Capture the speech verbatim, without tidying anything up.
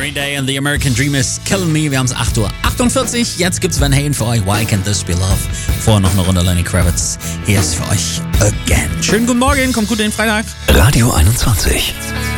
Green Day and the American Dream is Killing Me. Wir haben es acht Uhr achtundvierzig. Jetzt gibt's Van Halen für euch. Why Can't This Be Love? Vorher noch eine Runde Lenny Kravitz. Hier ist für euch Again. Schönen guten Morgen, kommt gut in den Freitag. Radio einundzwanzig.